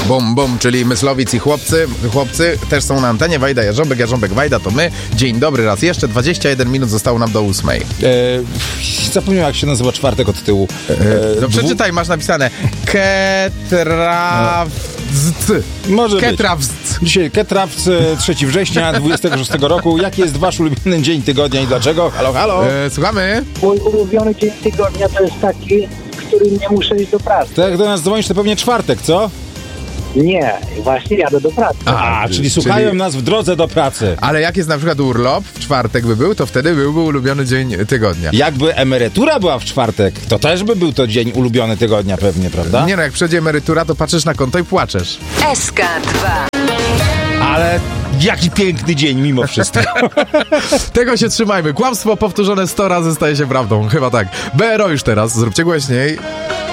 Bum, bum, czyli Myslowic i chłopcy też są na antenie. Wajda, Jarząbek, Wajda to my. Dzień dobry raz jeszcze, 21 minut zostało nam do 8. Zapomniałem, jak się nazywa czwartek od tyłu. No przeczytaj, masz napisane Może Ketrawc. być. Dzisiaj Ketrawc, 3 września 26 roku. Jaki jest wasz ulubiony dzień tygodnia i dlaczego? Halo, halo. Słuchamy? Mój ulubiony dzień tygodnia to jest taki, w którym nie muszę iść do pracy. Tak jak do nas dzwonisz, to pewnie czwartek, co? Nie, właśnie jadę do pracy. Czyli słuchają nas w drodze do pracy. Ale jak jest na przykład urlop, w czwartek by był, to wtedy byłby ulubiony dzień tygodnia. Jakby emerytura była w czwartek, to też by był to dzień ulubiony tygodnia pewnie, prawda? Nie no, jak przyjdzie emerytura, to patrzysz na konto i płaczesz. SK2. Ale jaki piękny dzień mimo wszystko. Tego się trzymajmy. Kłamstwo powtórzone 100 razy staje się prawdą. Chyba tak. BRO już teraz. Zróbcie głośniej.